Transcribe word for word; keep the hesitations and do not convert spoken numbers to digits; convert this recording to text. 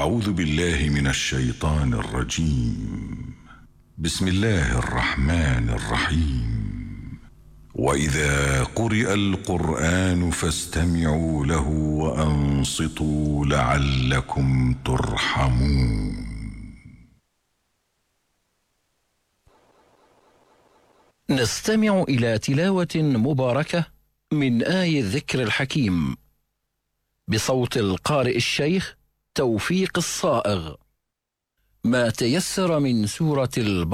أعوذ بالله من الشيطان الرجيم. بسم الله الرحمن الرحيم. وإذا قرئ القرآن فاستمعوا له وأنصتوا لعلكم ترحمون. نستمع إلى تلاوة مباركة من آي الذكر الحكيم بصوت القارئ الشيخ توفيق الصائغ. ما تيسر من سورة البقرة.